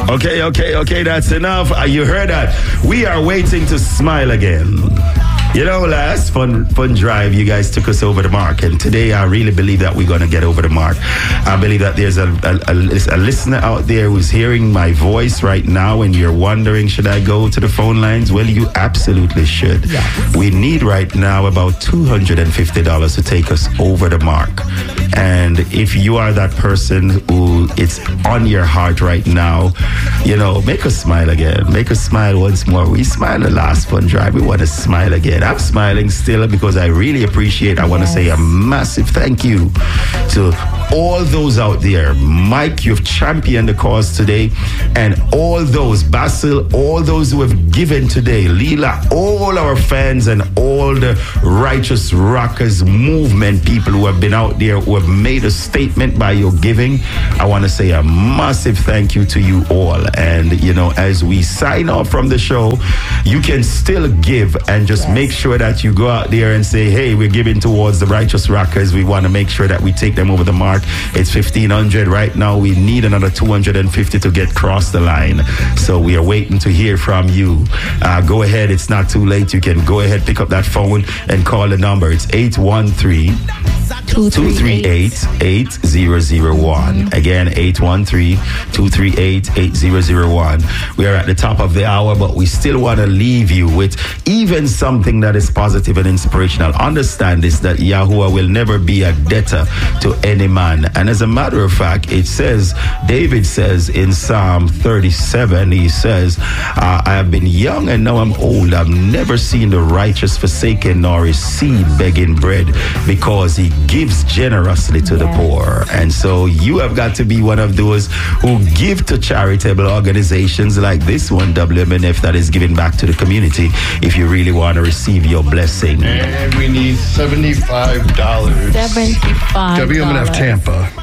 Okay, that's enough. You heard that. We are waiting to smile again. You know, last fun drive, you guys took us over the mark. And today, I really believe that we're going to get over the mark. I believe that there's a listener out there who's hearing my voice right now and you're wondering, should I go to the phone lines? Well, you absolutely should. Yes. We need right now about $250 to take us over the mark. And if you are that person who it's on your heart right now, you know, make us smile again. Make us smile once more. We smiled the last fun drive. We want to smile again. I'm smiling still because I really appreciate. I want to say a massive thank you to all those out there. Mike, you've championed the cause today. And all those, Basil, all those who have given today, Leela, all our fans and all the Righteous Rockers movement people who have been out there, who have made a statement by your giving. I want to say a massive thank you to you all. And, you know, as we sign off from the show, you can still give and just make sure that you go out there and say, hey, we're giving towards the Righteous Rockers. We want to make sure that we take them over the mark. It's 1,500 right now. We need another 250 to get across the line. So we are waiting to hear from you. Go ahead. It's not too late. You can go ahead, pick up that phone and call the number. It's 813-238-8001. Again, 813-238-8001. We are at the top of the hour, but we still want to leave you with even something that is positive and inspirational. Understand this, that Yahuwah will never be a debtor to any man. And as a matter of fact, it says, David says in Psalm 37, he says, I have been young and now I'm old. I've never seen the righteous forsaken nor his seed begging bread, because he gives generously to the poor. And so you have got to be one of those who give to charitable organizations like this one, WMNF, that is giving back to the community, if you really want to receive your blessing. And we need $75. $75. WMNF Tampa.